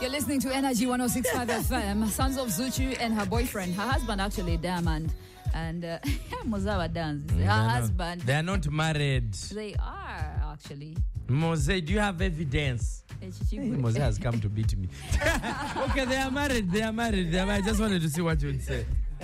You're listening to Energy 106.5 FM. Sons of Zuchu and her boyfriend, her husband actually, Diamond. And Mozawa dance. Her husband. They are not married. They are actually. Mose, do you have evidence? Mose has come to beat me. Okay, they are married. I just wanted to see what you would say.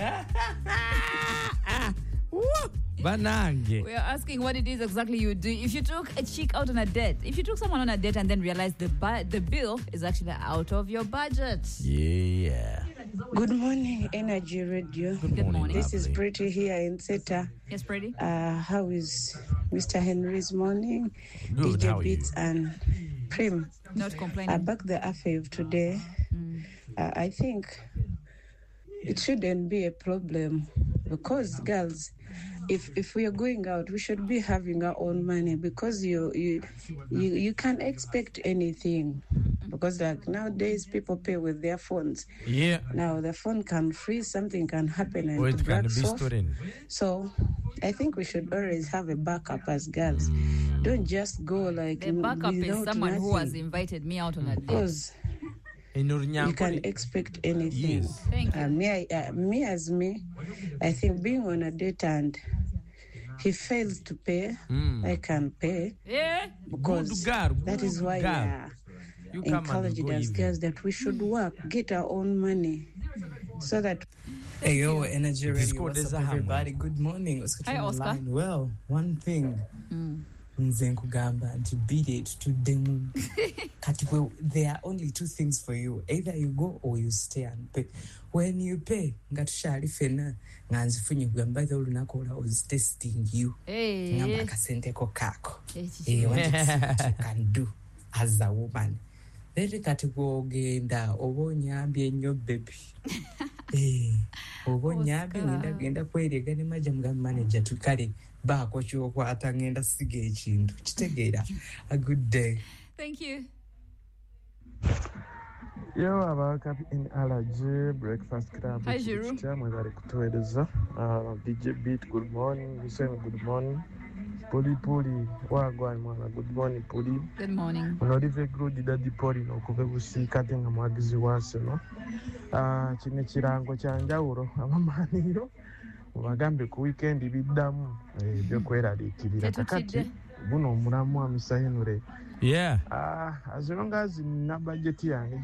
Banange. We are asking what it is exactly you do. If you took a chick out on a date, if you took someone on a date and then realized the bill is actually out of your budget. Yeah. Good morning, Energy Radio. Good morning. This is Pretty here in Seta. Yes, Pretty. How is Mr. Henry's morning? Good, DJ how are Beats you? and Prim. Not complaining. Back the AFEV today. I think it shouldn't be a problem because girls, if we are going out, we should be having our own money because you can't expect anything because like nowadays people pay with their phones. Yeah. Now the phone can freeze, something can happen and Or it it can be breaks off. stolen. So I think we should always have a backup as girls. Don't just go like The backup is without someone who has nothing. invited me out on a date. Because you can expect anything. Yes. Thank you. Me, I think being on a date and he fails to pay, I can pay Yeah. because Good girl, that is why we girl. are You come and encouraged go as even. girls that we should work, get our own money, so that Hey yo, Energy This Radio, code what's is up a hammer. everybody? Good morning. Hi, Oscar. Well, one thing. Nze nkugamba nti beat it tuddemu kati there are only two things for you, either you go or you stay and pay. When you pay nga tukyali fena nga nzifunye kugamba either olunaku I was testing you ngamba akasenteko kaako what you can do as a woman then kati gwogenda oba onyambye nnyo baby oba onyambye ngenda kwerega ne majja mugamba manager tukale baako kyokwata ngenda siga ekintu kitegeera. A good day. Thank you. Yo, abaka in LG Breakfast Club. Hi, Jiru. Mwebale kutuweereza. DJ Beat, good morning. Hussein, good morning. Puli, wagwan mwana, good morning, Puli. Good morning. Olive Grudi Daddy Poli n'okuva busiika ate nga mwagizi waase no. Kino ekirango kya njawulo amamaniro mubagambe ku weekend biddamu ebyokweraliikirira kakati guno omulamu wa Mr. Henry. Yeah. As long as na budget yange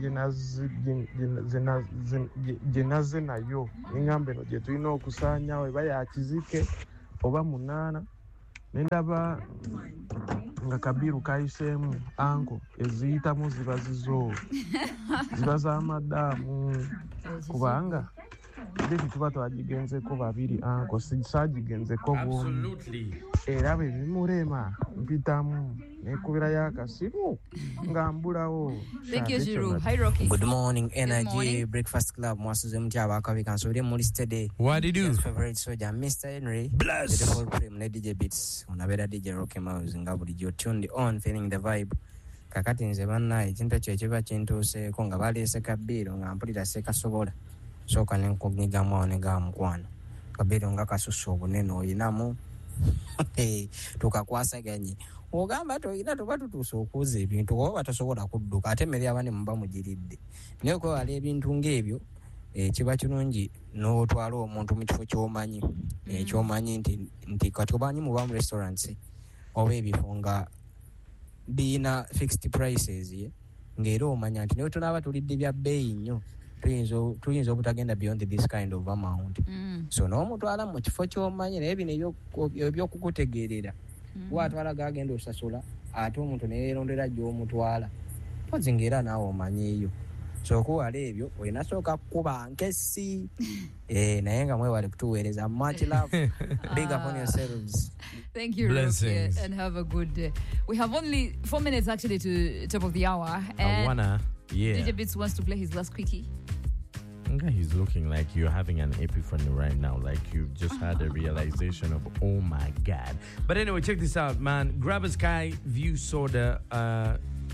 gyenaze nayo ningambe no gye tulina okusaanya we bayakizike oba munaana nendaba nga Kabiru kayiseemu anko eziyitamu ziba zizo ziba z'amadaamu kubanga David tuba twagigenzeko babiri anko saagigenzeko bwomu Absolutely. era bwe bimulema mpitamu nekubira y'akasimu nga mbulawo. Thank you, Jiru. Hi, Rocky. Good morning, Energy morning. Breakfast Club. Mwasuze mutya abakabika nsubire muri today. What did you do? Yes, favorite soldier Mr. Henry. Bless. Beautiful Prim ne DJ Beats. Unabera DJ Rocky Mouse nga bulijjo tuned on, feeling the vibe. Kakati nze banna ekintu ekyo ekiba kintuuseeko nga baleese Kabiru nga mpulira sekasobola. Sooka ne nkugigamu awo ne gamukwano. Kabiru nga kasusu obunene oyinamu. Tukakwasaganye. Ogamba toyina tuba tutuuse okuuza ebintu oba tosobola kudduka ate emmere abane muba mugiridde. Naye okwewala ebintu ng'ebyo kiba kirungi n'otwala omuntu mu kifo ky'omanyi. Ky'omanyi nti kati obanyi muba mu restaurants oba ebifo nga biina fixed prices ng'era omanya nti naye tunaaba tulidde bya bbeeyi nnyo tuyinza obutagenda beyond this kind of amount. So n'omutwala mu kifo ky'omanyi naye bino ebyokukutegeerera watwala gagenda osasula ate omuntu neerondera gy'omutwala pozi ng'era naawe omanyiiyo. So okuwala ebyo olina sooka kukuba nkesi naye nga mwewale kutuweereza. Much love. Big up on yourselves. Thank you, Blessings. Rocky, and have a good day. We have only 4 minutes actually to top of the hour. And DJ Beats wants to play his last quickie. He's looking like you're having an epiphany right now, like you've just had a realization of, oh my God. But anyway, check this out, man. Grab a Sky View Soda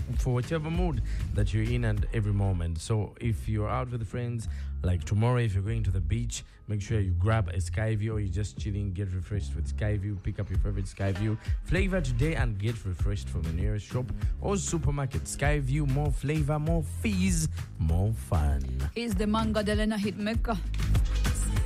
for whichever mood that you're in and every moment. So if you're out with friends, like tomorrow, if you're going to the beach, make sure you grab a Skyview, or you're just chilling, get refreshed with Skyview. Pick up your favorite Skyview flavor today and get refreshed from the nearest shop or supermarket. Skyview, more flavor, more fees, more fun. He's the Manga Delena Hitmaker.